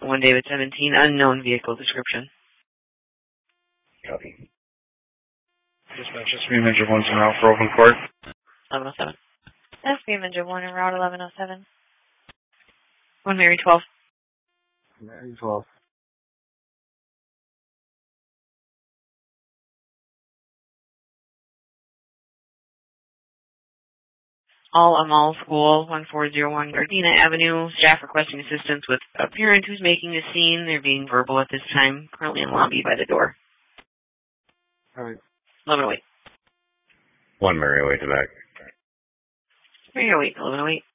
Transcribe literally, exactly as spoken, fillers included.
one David seventeen, unknown vehicle description. Copy. Dispatch, S B Avenger one's en route for open court. eleven oh seven. S B Avenger one en route, eleven oh seven. one Mary twelve. Mary twelve. All Amal School, one four zero one Gardena Avenue. Staff requesting assistance with a parent who's making a scene. They're being verbal at this time. Currently in lobby by the door. All right. eleven oh eight. one Mary away to back. Mary oh eight, eleven oh eight.